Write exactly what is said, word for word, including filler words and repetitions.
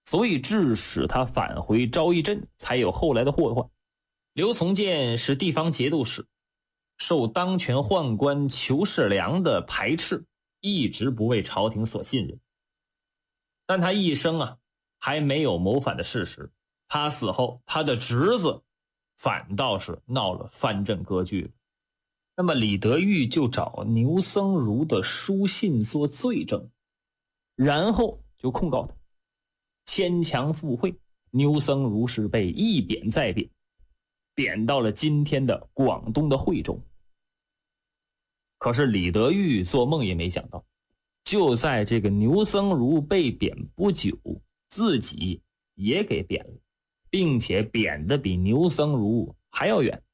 所以致使他返回昭义镇，才有后来的祸患。刘从谏是地方节度使，受当权宦官裘世良的排斥，一直不为朝廷所信任。但他一生啊还没有谋反的事实，他死后他的侄子反倒是闹了藩镇割据。那么李德裕就找牛僧孺的书信做罪证，然后就控告他牵强附会。牛僧孺是被一贬再贬，贬到了今天的广东的惠州。可是李德裕做梦也没想到，就在这个牛僧孺被贬不久，自己也给贬了，并且贬得比牛僧孺还要远。